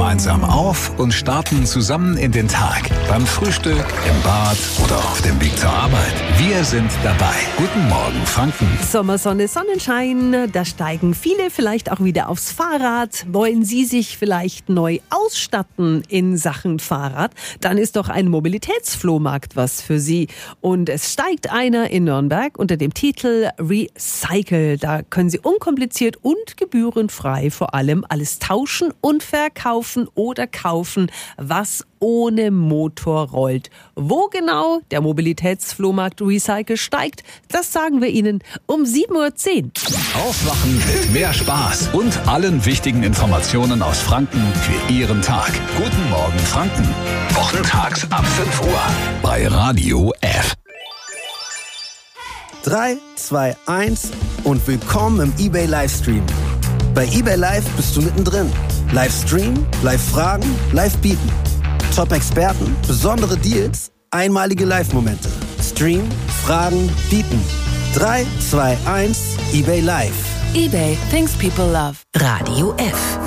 gemeinsam auf und starten zusammen in den Tag. Beim Frühstück, im Bad oder auf dem Weg zur Arbeit. Wir sind dabei. Guten Morgen, Franken. Sommersonne, Sonnenschein, da steigen viele vielleicht auch wieder aufs Fahrrad. Wollen Sie sich vielleicht neu ausstatten in Sachen Fahrrad? Dann ist doch ein Mobilitätsflohmarkt was für Sie. Und es steigt einer in Nürnberg unter dem Titel Recycle. Da können Sie unkompliziert und gebührenfrei vor allem alles tauschen und verkaufen oder kaufen, was ohne Motor rollt. Wo genau der Mobilitätsflohmarkt Recycle steigt, das sagen wir Ihnen um 7.10 Uhr. Aufwachen mit mehr Spaß und allen wichtigen Informationen aus Franken für Ihren Tag. Guten Morgen, Franken. Wochentags ab 5 Uhr bei Radio F. 3, 2, 1 und willkommen im eBay Livestream. Bei eBay Live bist du mittendrin. Livestream, Live-Fragen, Live-Bieten. Top-Experten, besondere Deals, einmalige Live-Momente. Stream, Fragen, Bieten. 3, 2, 1, eBay Live. eBay, things people love. Radio F.